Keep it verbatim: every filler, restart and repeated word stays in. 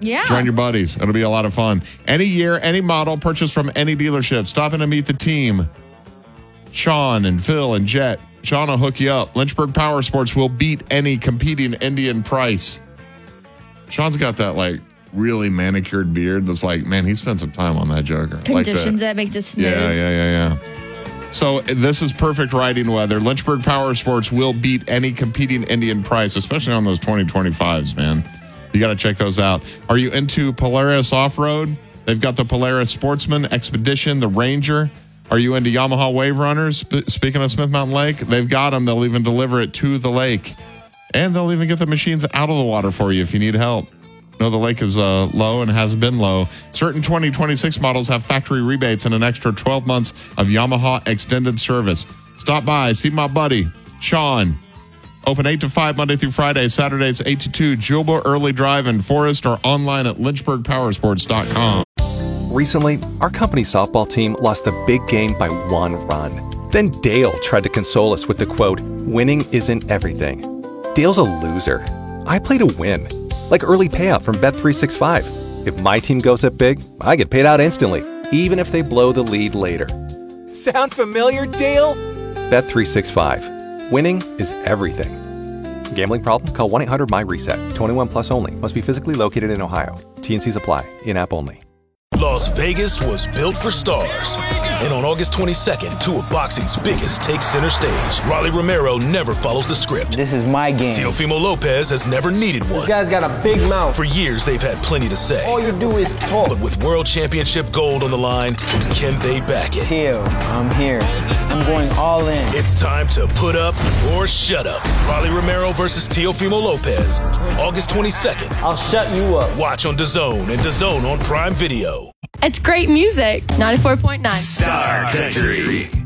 Yeah. Join your buddies. It'll be a lot of fun. Any year, any model, purchase from any dealership. Stop in to meet the team. Sean and Phil and Jet. Sean will hook you up. Lynchburg Power Sports will beat any competing Indian price. Sean's got that, like, really manicured beard that's like, man, he spent some time on that joker. Conditions like that. that makes it smooth. Yeah, yeah, yeah, yeah. So this is perfect riding weather. Lynchburg Power Sports will beat any competing Indian price, especially on those twenty twenty-fives, man. You got to check those out. Are you into Polaris Off-Road? They've got the Polaris Sportsman, Expedition, the Ranger. Are you into Yamaha Wave Runners? Sp- speaking of Smith Mountain Lake, they've got them. They'll even deliver it to the lake. And they'll even get the machines out of the water for you if you need help. No, the lake is uh, low and has been low. Certain twenty twenty-six models have factory rebates and an extra twelve months of Yamaha extended service. Stop by, see my buddy, Sean. Open eight to five Monday through Friday, Saturdays eight to two, Jewelborough Early Drive in Forest, or online at lynchburg power sports dot com. Recently, our company softball team lost the big game by one run. Then Dale tried to console us with the quote, "Winning isn't everything." Dale's a loser. I play to win. Like early payout from Bet three sixty-five. If my team goes up big, I get paid out instantly, even if they blow the lead later. Sound familiar, Dale? Bet three sixty-five. Winning is everything. Gambling problem? Call one eight hundred M Y reset. twenty-one plus only. Must be physically located in Ohio. T N Cs apply. In-app only. Las Vegas was built for stars. And on August twenty-second, two of boxing's biggest take center stage. Rolly Romero never follows the script. This is my game. Teofimo Lopez has never needed one. This guy's got a big mouth. For years, they've had plenty to say. All you do is talk. But with World Championship gold on the line, can they back it? Teo, I'm here. I'm going all in. It's time to put up or shut up. Rolly Romero versus Teofimo Lopez. August twenty-second. I'll shut you up. Watch on DAZN and DAZN on Prime Video. It's great music. ninety-four point nine Star Country.